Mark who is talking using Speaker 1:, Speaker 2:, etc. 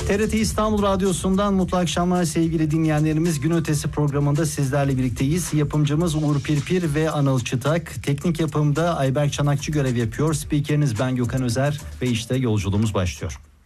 Speaker 1: TRT İstanbul Radyosu'ndan mutlu akşamlar sevgili dinleyenlerimiz. Gün Ötesi programında sizlerle birlikteyiz. Yapımcımız Uğur Pirpir ve Anıl Çıtak. Teknik yapımda Ayberk Çanakçı görev yapıyor. Spikeriniz ben Gökhan Özer ve işte yolculuğumuz başlıyor.